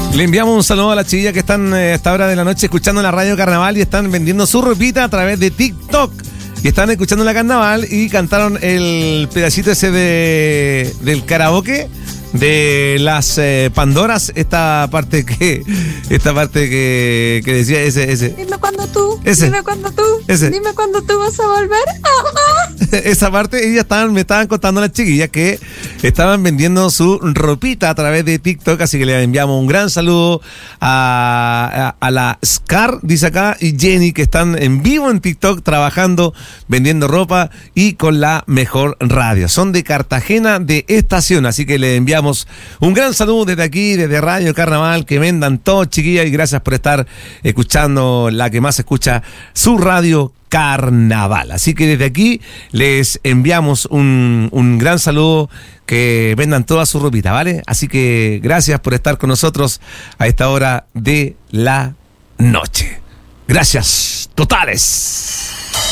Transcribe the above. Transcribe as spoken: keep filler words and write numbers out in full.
Le enviamos un saludo a las chiquillas que están a esta hora de la noche escuchando la radio Carnaval y están vendiendo su ropita a través de TikTok. Y están escuchando la Carnaval y cantaron el pedacito ese de del karaoke de las eh, Pandoras, esta parte que esta parte que, que decía ese ese dime cuándo tú, ese, dime cuándo tú, ese. dime cuándo tú vas a volver. Esa parte, ellas estaban, me estaban contando las chiquillas que estaban vendiendo su ropita a través de TikTok, así que le enviamos un gran saludo a, a, a la Scar, dice acá, y Jenny, que están en vivo en TikTok trabajando, vendiendo ropa y con la mejor radio. Son de Cartagena de Estación, así que le enviamos un gran saludo desde aquí, desde Radio Carnaval, que vendan todo, chiquillas, y gracias por estar escuchando la que más escucha, su radio Carnaval. Así que desde aquí les enviamos un, un gran saludo, que vendan toda su ropita, ¿vale? Así que gracias por estar con nosotros a esta hora de la noche. Gracias totales.